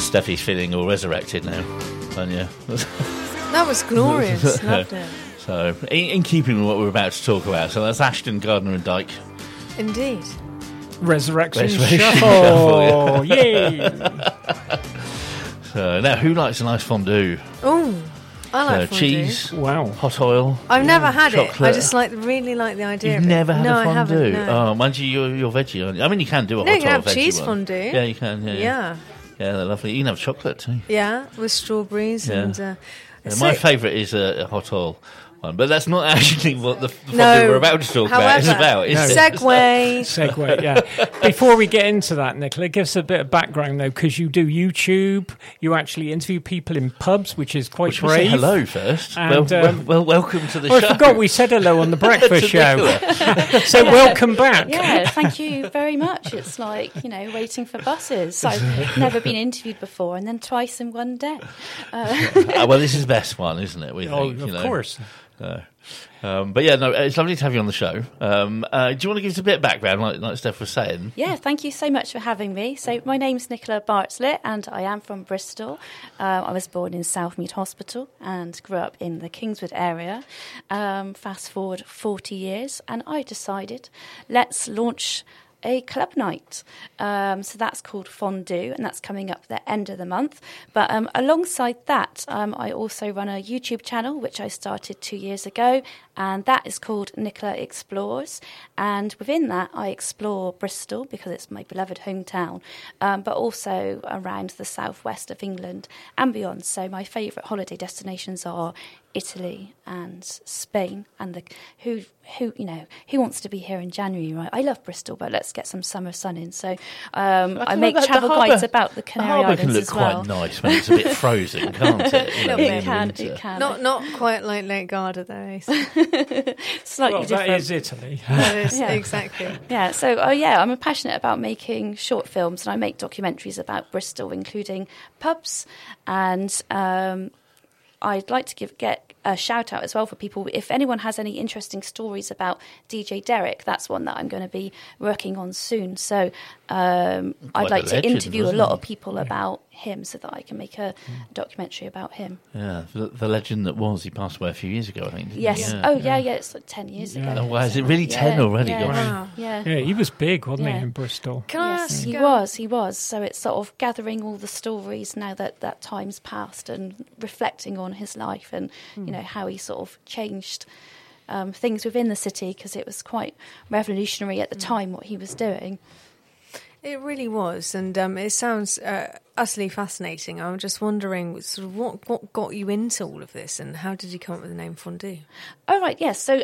Steffi's feeling all resurrected now, aren't you? That was glorious. Loved it. So, in keeping with what we're about to talk about, so that's Ashton, Gardner and Dyke. Indeed. Resurrection Shuffle, Shuffle. Yay! So, now, who likes a nice fondue? Oh, I like fondue. Cheese, Wow. hot oil. I've never had chocolate. it. I just really like the idea You've of it. never had no, a fondue? I haven't, no. Oh, mind you, you're veggie, aren't you? I mean, you can do a No, hot you can oil have veggie cheese one. fondue. Yeah, you can. Yeah. Yeah. Yeah, they're lovely. You can have chocolate too. Yeah, with strawberries Yeah. and... Yeah, so- my favourite is a hot oil one, but that's not actually what the fondue No, we're about to talk about is however, about, is it? Segue. Yeah. Before we get into that, Nicola, give us a bit of background, though, because you do YouTube. You actually interview people in pubs, which is quite Should we say brave. hello first? And, well, welcome to the Oh, show. I forgot we said hello on the breakfast show. So welcome back. Yeah, thank you very much. It's like, waiting for buses. I've never been interviewed before, and then twice in one day. Well, this is the best one, isn't it? We think, Of course. But yeah, no, it's lovely to have you on the show. Do you want to give us a bit of background, like Steph was saying? Yeah, thank you so much for having me. So my name's Nicola Bartlett, and I am from Bristol. I was born in Southmead Hospital and grew up in the Kingswood area. Fast forward 40 years, and I decided, let's launch a club night. So that's called Fondue, and that's coming up the end of the month. But alongside that, I also run a YouTube channel, which I started 2 years ago, and that is called Nicola Explores. And within that, I explore Bristol, because it's my beloved hometown, but also around the southwest of England and beyond. So my favourite holiday destinations are Italy and Spain, and who wants to be here in January, right? I love Bristol, but let's get some summer sun in. So I make travel guides about the Canary Harbour can Islands look as well. quite nice when it's a bit frozen, can't it? It can. Not quite like Lake Garda, though. Slightly different. That is Italy. That is, Yeah. exactly. Yeah, so I'm passionate about making short films, and I make documentaries about Bristol, including pubs, and I'd like to get a shout out as well for people. If anyone has any interesting stories about DJ Derek, that's one that I'm going to be working on soon. So I'd like to interview a lot of people about him so that I can make a documentary about him. Yeah, the legend that was. He passed away a few years ago, I think. Didn't Yes. He? Yeah. It's like 10 years ago. Oh, wow, is it really 10 already? Yeah. Gosh. Wow. Yeah. Yeah, he was big, wasn't he, Yeah. in Bristol? Can I Yes, ask? he was. So it's sort of gathering all the stories now that that time's passed, and reflecting on his life, and how he sort of changed things within the city, because it was quite revolutionary at the time what he was doing. It really was, and it sounds utterly fascinating. I'm just wondering, sort of, what got you into all of this, and how did you come up with the name Fondue? Oh, right, yes. So,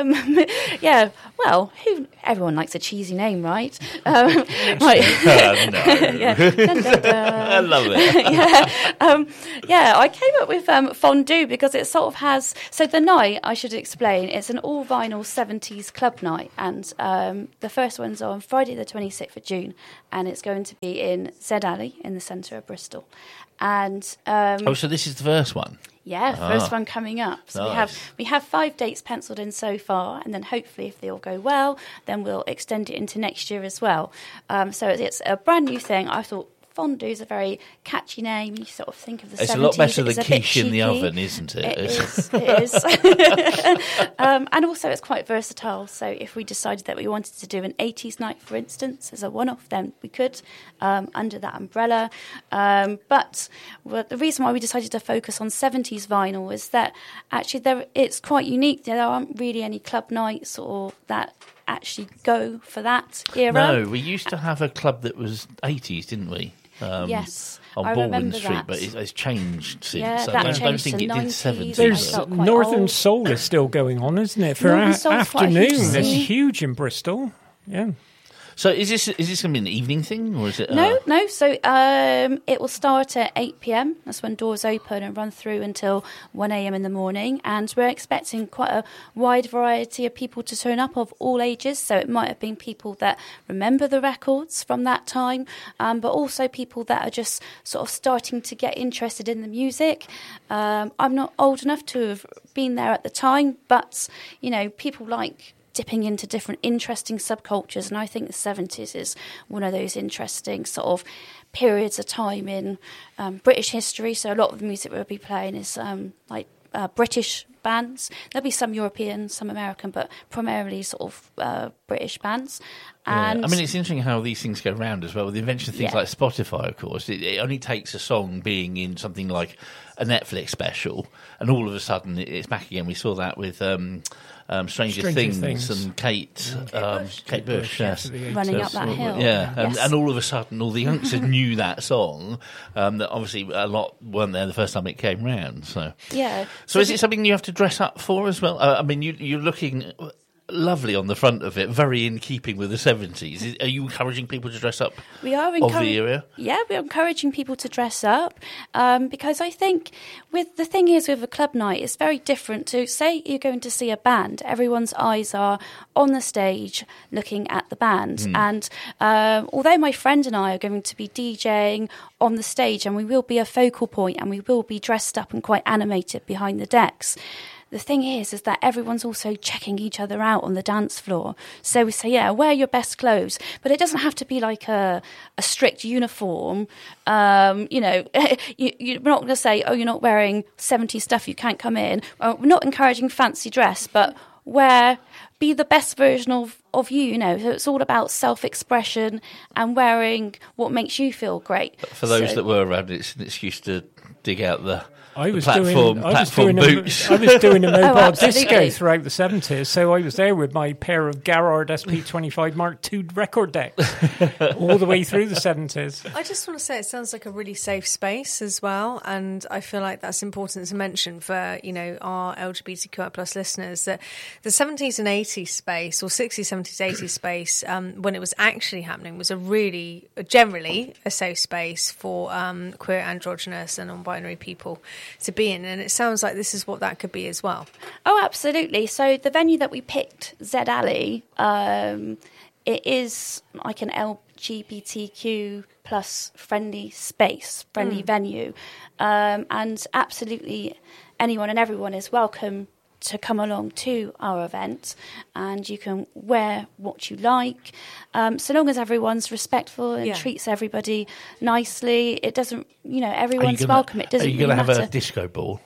everyone likes a cheesy name, right? Right. No. Yeah. Dun, dun, dun. I love it. I came up with Fondue because it sort of has... So the night, I should explain, it's an all-vinyl 70s club night, and the first one's on Friday the 26th of June, and it's going to be in Z Alley in the centre of Bristol. And So this is the first one? yeah, first one coming up. So Nice. we have 5 dates penciled in so far, and then hopefully, if they all go well, then we'll extend it into next year as well. So it's a brand new thing. I thought Fondue is a very catchy name. You sort of think of the 70s. It's a lot better than It's a bit quiche in the cheeky. oven, isn't it? It is. And also it's quite versatile. So if we decided that we wanted to do an 80s night, for instance, as a one-off, then we could, under that umbrella. But the reason why we decided to focus on 70s vinyl is that actually it's quite unique. There aren't really any club nights or that actually go for that era. No, we used to have a club that was 80s, didn't we? Yes, on I Baldwin remember Street, that. but it's changed since. Yeah, So that I don't changed think to it did 90s. 70s. There's felt quite Northern old. Soul is still going on, isn't it? For Northern Soul's quite a huge afternoon, it's scene. huge in Bristol. Yeah. So is this going to be an evening thing, or is it? No. So it will start at 8 p.m. That's when doors open and run through until 1 a.m. in the morning. And we're expecting quite a wide variety of people to turn up of all ages. So it might have been people that remember the records from that time, but also people that are just sort of starting to get interested in the music. I'm not old enough to have been there at the time, but, people like dipping into different interesting subcultures. And I think the 70s is one of those interesting sort of periods of time in British history. So a lot of the music we'll be playing is British bands. There'll be some European, some American, but primarily sort of British bands. And I mean, it's interesting how these things go round as well. With the invention of things like Spotify, of course, it only takes a song being in something like a Netflix special, and all of a sudden it's back again. We saw that with Stranger Things and Kate Bush, yes. Running Up That Hill. Yeah, and all of a sudden all the youngsters knew that song. That obviously a lot weren't there the first time it came round. So is it something you have to dress up for as well? I mean, you're looking lovely on the front of it, very in keeping with the 70s. Are you encouraging people to dress up? We are of the era? Yeah, we're encouraging people to dress up because I think the thing is with a club night, it's very different to, say you're going to see a band. Everyone's eyes are on the stage looking at the band. And although my friend and I are going to be DJing on the stage, and we will be a focal point, and we will be dressed up and quite animated behind the decks, the thing is that everyone's also checking each other out on the dance floor. So we say, wear your best clothes. But it doesn't have to be like a strict uniform. We're not going to say, you're not wearing 70s stuff, you can't come in. We're not encouraging fancy dress, but be the best version of you, So it's all about self-expression and wearing what makes you feel great. But for those that were around, it's an excuse to dig out the boots. I was doing a mobile disco throughout the 70s, so I was there with my pair of Garrard SP25 Mark II record decks all the way through the 70s. I just want to say it sounds like a really safe space as well, and I feel like that's important to mention for our LGBTQI plus listeners, that the 70s and 80s space, or 60s, 70s, 80s space, when it was actually happening, was generally a safe space for queer, androgynous and non-binary people to be in, and it sounds like this is what that could be as well. Oh, absolutely. So the venue that we picked, Z Alley, it is like an LGBTQ plus friendly space, friendly venue, and absolutely anyone and everyone is welcome to come along to our event, and you can wear what you like, so long as everyone's respectful and treats everybody nicely. It doesn't, everyone's welcome. It doesn't. Are you going to matter. have a disco ball?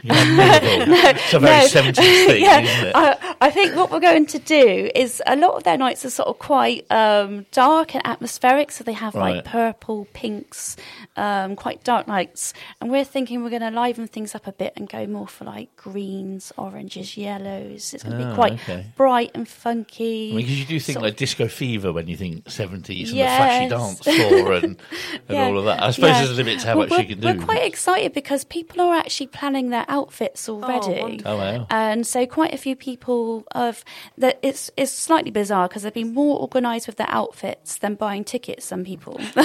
It's a very 70s thing, isn't it? I think what we're going to do is, a lot of their nights are sort of quite dark and atmospheric, so they have like purple, pinks, quite dark nights, and we're thinking we're going to liven things up a bit and go more for like greens, oranges, yellows. It's going to be quite bright and funky. I mean, because you do think like disco fever when you think 70s and the flashy dance floor and all of that. I suppose there's a limit to how much you can do. We're quite excited because people are actually planning their outfits already. Oh, wow. And so quite a few people it's slightly bizarre because they've been more organised with their outfits than buying tickets, some people. So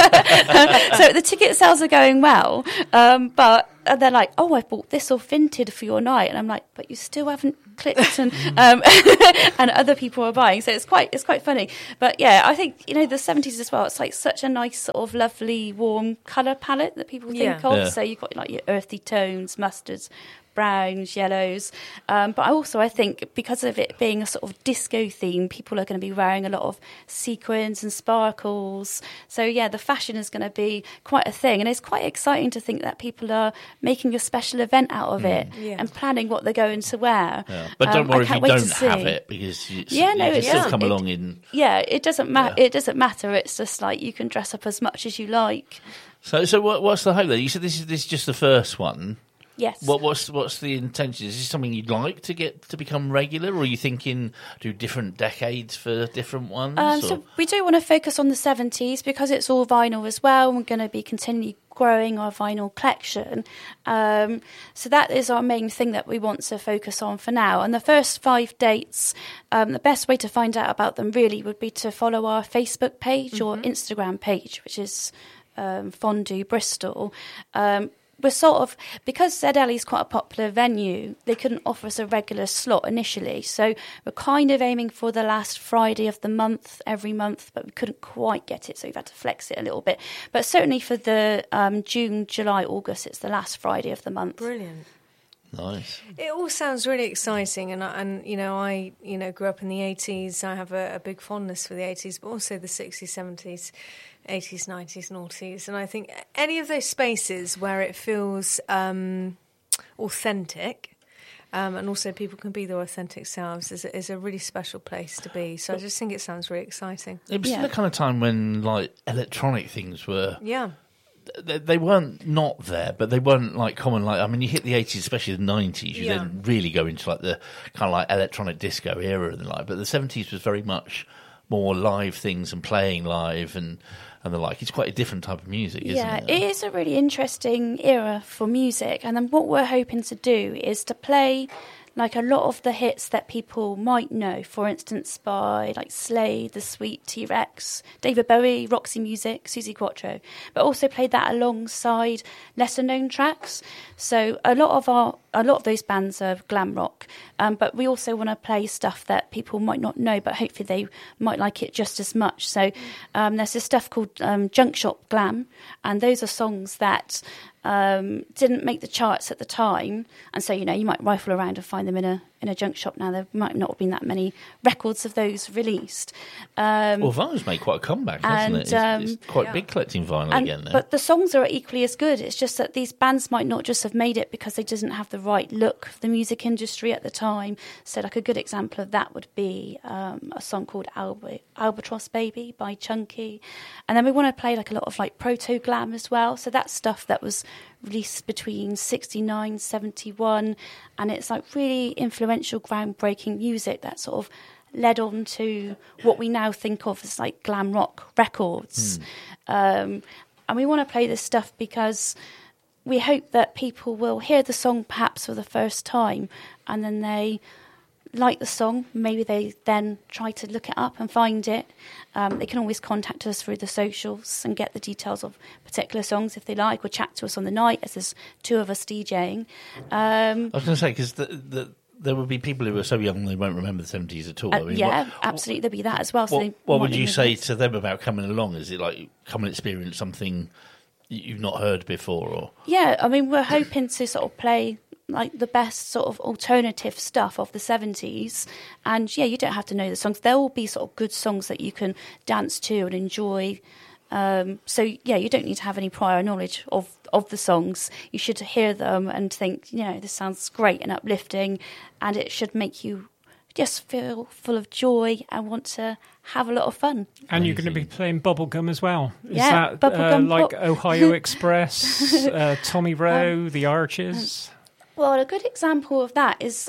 the ticket sales are going well, but they're like, I bought this off Vinted for your night, and I'm like, but you still haven't clicked, and and other people are buying, so it's quite funny. But yeah, I think the 70s as well, it's like such a nice sort of lovely warm colour palette that people think of. So you've got like your earthy tones, mustards, browns, yellows, but I think because of it being a sort of disco theme, people are going to be wearing a lot of sequins and sparkles. So the fashion is going to be quite a thing, and it's quite exciting to think that people are making a special event out of it and planning what they're going to wear. But don't worry if you don't have it, because you can still come along in. It doesn't matter. It doesn't matter. It's just like you can dress up as much as you like. So what's the hope there? You said this is just the first one. Yes. What's the intention? Is this something you'd like to get to become regular, or are you thinking do different decades for different ones? So we do want to focus on the 70s because it's all vinyl as well. We're going to be continually growing our vinyl collection. So that is our main thing that we want to focus on for now. And the first 5 dates, the best way to find out about them really would be to follow our Facebook page or Instagram page, which is Fondue Bristol. We're sort of, because Z Alley is quite a popular venue, they couldn't offer us a regular slot initially. So we're kind of aiming for the last Friday of the month, every month, but we couldn't quite get it, so we've had to flex it a little bit. But certainly for the June, July, August, it's the last Friday of the month. Brilliant. Nice. It all sounds really exciting, and I grew up in the 80s. I have a big fondness for the 80s, but also the 60s, 70s, 80s, 90s, noughties. And I think any of those spaces where it feels authentic, and also people can be their authentic selves, is a really special place to be. So I just think it sounds really exciting. It was the kind of time when like electronic things were. Yeah. They weren't not there, but they weren't like common. Like, I mean, you hit the 80s, especially the 90s, you then really go into like the kind of like electronic disco era and the like. But the 70s was very much more live things and playing live and the like. It's quite a different type of music, isn't it? Yeah, it is a really interesting era for music. And then what we're hoping to do is to play like a lot of the hits that people might know, for instance, by like Slade, The Sweet, T-Rex, David Bowie, Roxy Music, Suzi Quatro, but also played that alongside lesser known tracks. So a lot of those bands are glam rock, but we also want to play stuff that people might not know, but hopefully they might like it just as much. So there's this stuff called Junk Shop Glam, and those are songs that didn't make the charts at the time, and so you might rifle around and find them in a junk shop now. There might not have been that many records of those released. Well, vinyl's made quite a comeback, hasn't it? It's quite big collecting vinyl again now. But the songs are equally as good. It's just that these bands might not just have made it because they didn't have the right look for the music industry at the time. So like a good example of that would be a song called Albatross Baby by Chunky. And then we want to play like a lot of like proto glam as well. So that's stuff that was released between 69, 71, and it's like really influential, groundbreaking music that sort of led on to what we now think of as like glam rock records. And we want to play this stuff because we hope that people will hear the song perhaps for the first time, and then they like the song. Maybe they then try to look it up and find it. They can always contact us through the socials and get the details of particular songs if they like, or chat to us on the night as there's two of us DJing. I was going to say, because there will be people who are so young they won't remember the 70s at all. I mean, absolutely, there'll be that as well. What would you say to them about coming along? Is it like come and experience something you've not heard before? Or yeah, I mean, we're hoping to sort of play like the best sort of alternative stuff of the 70s, and you don't have to know the songs. There will be sort of good songs that you can dance to and enjoy. So you don't need to have any prior knowledge of the songs. You should hear them and think, this sounds great and uplifting, and it should make you just feel full of joy and want to have a lot of fun. And you're going to be playing Bubblegum as well. Is that Bubblegum like Ohio Express, Tommy Rowe, The Arches? Well, a good example of that is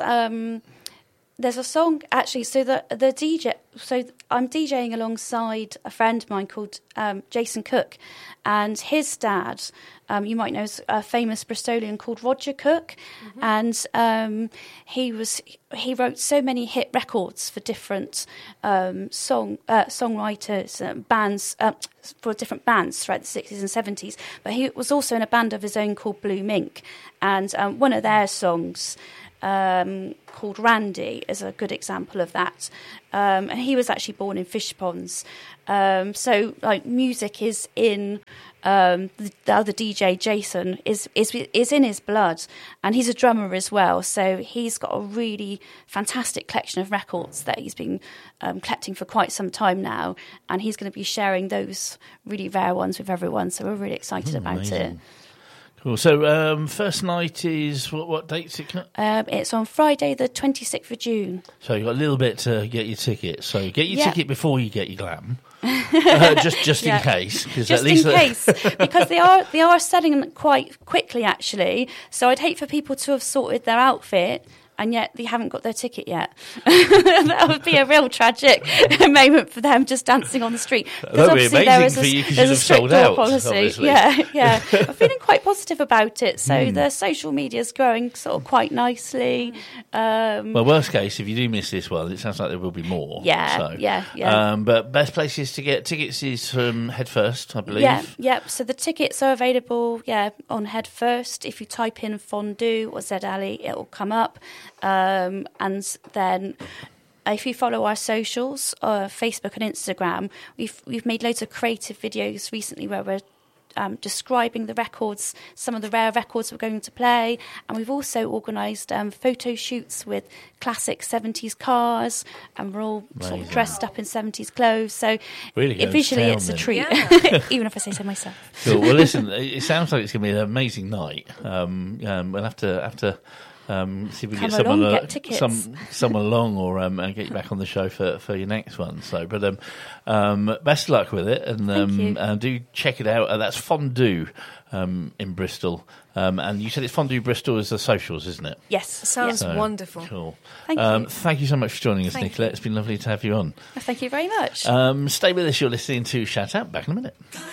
there's a song actually. So the DJ. So I'm DJing alongside a friend of mine called Jason Cook, and his dad, you might know, is a famous Bristolian called Roger Cook, and he wrote so many hit records for different songwriters, bands, for different bands throughout the 60s and 70s. But he was also in a band of his own called Blue Mink, and one of their songs called Randy is a good example of that. And he was actually born in fish ponds. So like music is in the other DJ, Jason, is in his blood, and he's a drummer as well. So he's got a really fantastic collection of records that he's been collecting for quite some time now, and he's going to be sharing those really rare ones with everyone. So we're really excited about it. Cool. So first night is what date's it? It's on Friday, the 26th of June. So you've got a little bit to get your ticket. So get your ticket before you get your glam. Just in case. Just at least in case, because they are selling quite quickly actually. So I'd hate for people to have sorted their outfit and yet they haven't got their ticket yet. That would be a real tragic moment for them, just dancing on the street. That would be amazing for you because you'd have sold out, policy. Obviously. Yeah. I'm feeling quite positive about it. So the social media is growing sort of quite nicely. Well, worst case, if you do miss this one, it sounds like there will be more. Yeah. But best places to get tickets is from Head First, I believe. Yeah. So the tickets are available, on Head First. If you type in Fondue or Zed Ali, it will come up. And then if you follow our socials, Facebook and Instagram, we've made loads of creative videos recently where we're describing the records, some of the rare records we're going to play. And we've also organised photo shoots with classic 70s cars, and we're all sort of dressed up in 70s clothes. So really visually it's a treat, even if I say so myself. Cool. Well, listen, it sounds like it's going to be an amazing night. We'll have to see if we get someone along, or and get you back on the show for your next one. So, but best of luck with it, and do check it out. That's Fondue in Bristol, and you said it's Fondue Bristol is the socials, isn't it? Yes, sounds wonderful. Cool. Thank you so much for joining us, Nicola. It's been lovely to have you on. Thank you very much. Stay with us. You're listening to Shout Out. Back in a minute.